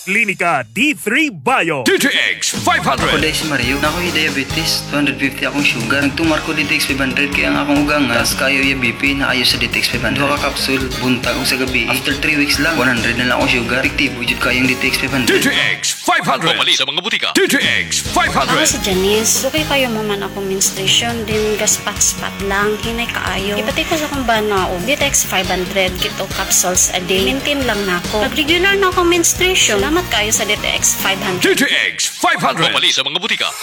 Klinika D3 Bio. DTX Ako 500. dahil si Mario, na ako'y diabetes, 250 akong sugar. Nagtumar ko DTX 500 kaya ang akong ugang nga, tas kayo yung BP na ayos sa DTX 500. Duha ka kapsul, buntag o sa gabi. After 3 weeks lang, 100 na lang akong sugar. Efektibo jud kayong DTX 500. DTX 500. Pamali sa mga butika. DTX Ako 500. si Janice. Okay kayo mo man ako menstruation, din gaspat-spat lang, hinay kaayo. Ipati ko sa kong banao, DTX 500, kito capsules a day. Maintain lang na ako. Pag regular na ako menstruation, salamat kayo sa DTX 500. DTX 500. Pamali sa mga butika.